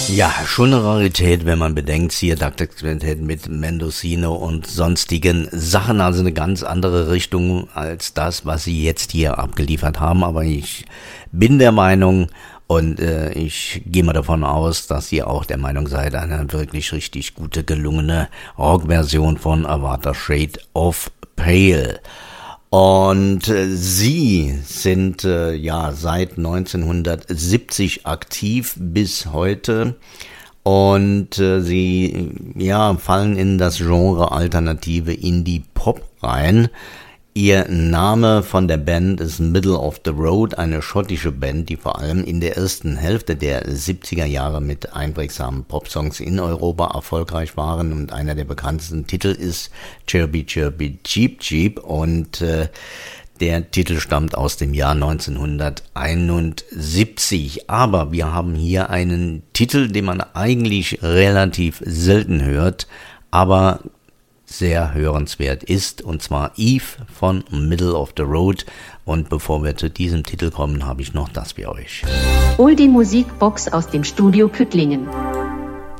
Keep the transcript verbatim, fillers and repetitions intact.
Ja, schon eine Rarität, wenn man bedenkt, hier Taktexquintett mit Mendocino und sonstigen Sachen, also eine ganz andere Richtung als das, was sie jetzt hier abgeliefert haben, aber ich bin der Meinung und äh, ich gehe mal davon aus, dass ihr auch der Meinung seid, eine wirklich richtig gute, gelungene Rockversion von Avata Shade of Pale. Und äh, sie sind äh, ja seit neunzehnhundertsiebzig aktiv bis heute und äh, sie ja fallen in das Genre alternative Indie-Pop rein. Ihr Name von der Band ist Middle of the Road, eine schottische Band, die vor allem in der ersten Hälfte der siebziger Jahre mit einprägsamen Popsongs in Europa erfolgreich waren. Und einer der bekanntesten Titel ist Chirpy Chirpy Cheep Cheep und äh, der Titel stammt aus dem Jahr neunzehnhunderteinundsiebzig. Aber wir haben hier einen Titel, den man eigentlich relativ selten hört, aber sehr hörenswert ist, und zwar Eve von Middle of the Road. Und bevor wir zu diesem Titel kommen, habe ich noch das für euch. Oldie Musikbox aus dem Studio Püttlingen.